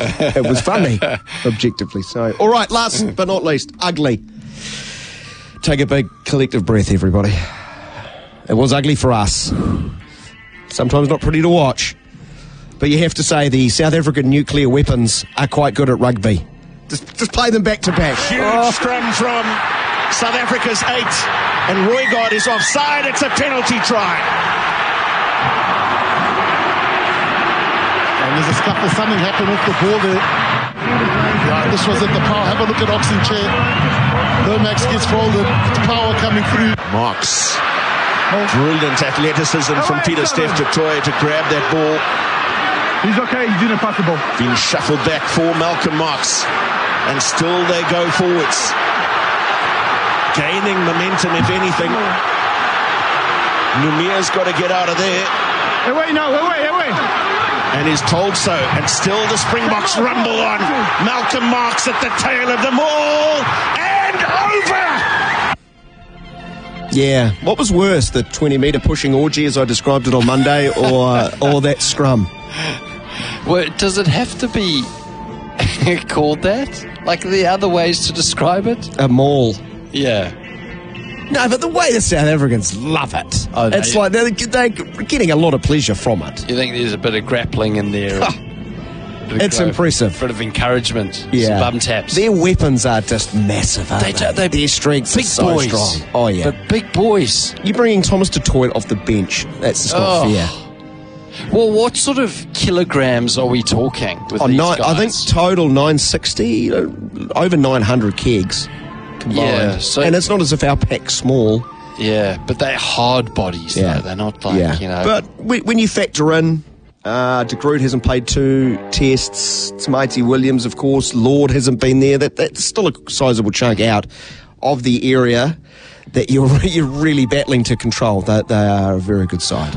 it was funny, objectively so. All right, last but not least, ugly. Take a big collective breath, everybody. It was ugly for us. Sometimes not pretty to watch. But you have to say the South African nuclear weapons are quite good at rugby. Just play them back to back. Huge scrum from South Africa's 8. And Roygaard is offside. It's a penalty try. And there's a scuffle. Something happened with the ball there. Yeah, this was at the power. Have a look at Oxen Chair. Lomax gets folded. The power coming through. Marks. Brilliant athleticism from Peter Steph du Toit to grab that ball. He's okay, he's doing a possible. Being shuffled back for Malcolm Marks. And still they go forwards. Gaining momentum, if anything. Numia's got to get out of there. Away now, away. And is told so. And still the Springboks rumble on. Malcolm Marks at the tail of the maul. And over! Yeah. What was worse, the 20-metre pushing orgy as I described it on Monday, or that scrum? Well, does it have to be called that? Like the other ways to describe it? A maul. Yeah. No, but the way the South Africans love it. Oh, it's like they're getting a lot of pleasure from it. You think there's a bit of grappling in there? It's impressive. Bit of encouragement. Yeah. Some bum taps. Their weapons are just massive, aren't they? Their strengths big are so boys. strong. Oh, yeah. But big boys. You're bringing Thomas du Toit off the bench. That's just not fair. Well, what sort of kilograms are we talking with these guys? I think total 960, over 900 kegs combined. Yeah, and it's not as if our pack's small. Yeah, but they're hard bodies, though. They're not like, you know. But when you factor in, De Groot hasn't played 2 tests. It's Mighty Williams, of course. Lord hasn't been there. That's still a sizable chunk out of the area that you're really battling to control. They are a very good side.